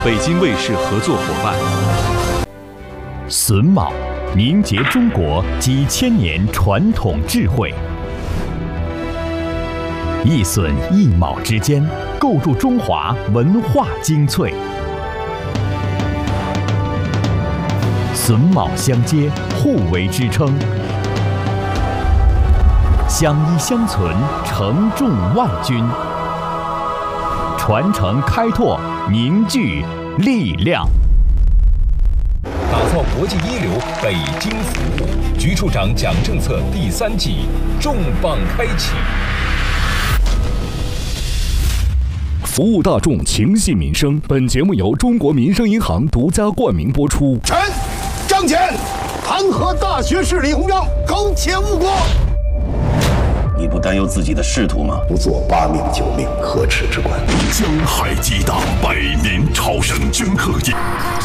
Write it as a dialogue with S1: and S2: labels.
S1: 北京卫视合作伙伴。
S2: 榫卯凝结中国几千年传统智慧，一榫一卯之间，构筑中华文化精粹。榫卯相接，互为支撑，相依相存，承重万钧。传承开拓，凝聚力量。
S3: 打造国际一流北京服务，局处长讲政策第3季重磅开启。
S4: 服务大众，情系民生。本节目由中国民生银行独家冠名播出。
S5: 臣张骞弹劾大学士李鸿章，苟且误国。
S6: 你不担忧自己的仕途吗？
S5: 不做8命9命，可耻之官。
S7: 江海激荡，百年超神镌刻印。